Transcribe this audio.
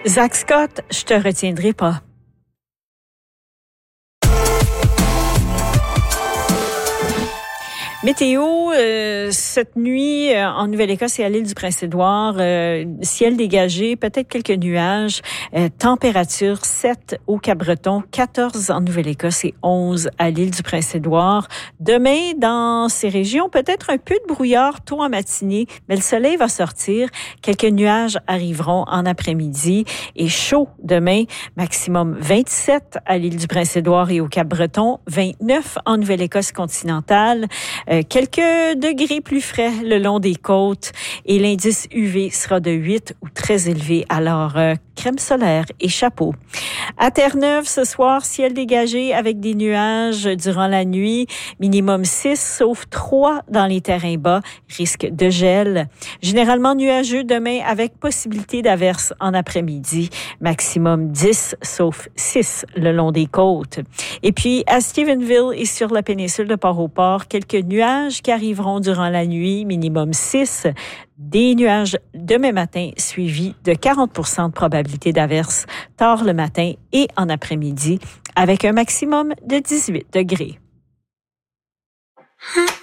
Zach Scott, je te retiendrai pas. Météo, cette nuit en Nouvelle-Écosse et à l'île du Prince-Édouard, ciel dégagé, peut-être quelques nuages, température 7 au Cap-Breton, 14 en Nouvelle-Écosse et 11 à l'île du Prince-Édouard. Demain, dans ces régions, peut-être un peu de brouillard tôt en matinée, mais le soleil va sortir. Quelques nuages arriveront en après-midi et chaud demain, maximum 27 à l'île du Prince-Édouard et au Cap-Breton, 29 en Nouvelle-Écosse continentale. Quelques degrés plus frais le long des côtes et l'indice UV sera de 8 ou très élevé. Alors, crème solaire et chapeau. À Terre-Neuve, ce soir, ciel dégagé avec des nuages durant la nuit. Minimum 6, sauf 3 dans les terrains bas. Risque de gel. Généralement nuageux demain avec possibilité d'averse en après-midi. Maximum 10, sauf 6 le long des côtes. Et puis, à Stephenville et sur la péninsule de Port-au-Port, quelques nuages qui arriveront durant la nuit. Minimum 6. Des nuages demain matin suivis de 40% de probabilité d'averse tard le matin et en après-midi avec un maximum de 18 degrés.